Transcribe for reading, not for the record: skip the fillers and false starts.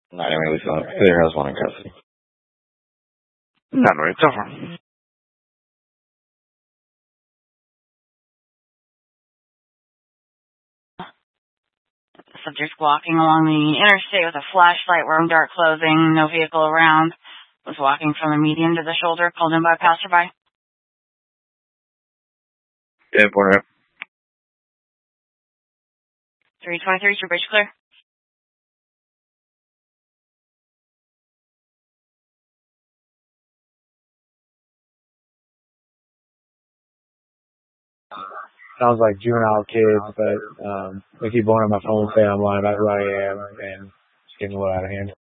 Not anyway, Clear has one in custody. Not right so far. Subject walking along the interstate with a flashlight wearing dark clothing, no vehicle around. Was walking from the median to the shoulder, called in by a passerby. 10-4. 323, your bridge clear. Sounds like juvenile kids, but they keep blowing up my phone saying I'm lying about who I am and it's getting a little out of hand.